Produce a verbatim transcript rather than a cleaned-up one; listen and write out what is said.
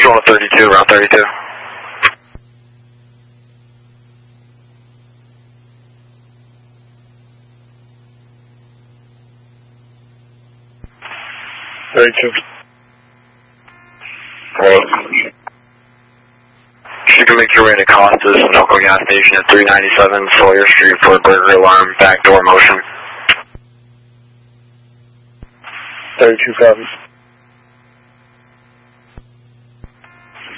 Control to thirty-two, route thirty-two. thirty-two. Right. You can make your way to Costas, Sunoco gas station at three ninety-seven Sawyer Street for a burger alarm, backdoor motion. thirty-two copies.